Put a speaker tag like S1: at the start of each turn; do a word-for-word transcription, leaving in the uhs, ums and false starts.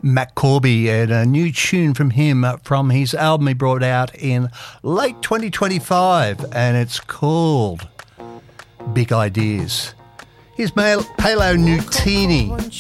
S1: Matt Corby, and a new tune from him from his album he brought out in late twenty twenty-five, and it's called Big Ideas. Here's Palo Nutini.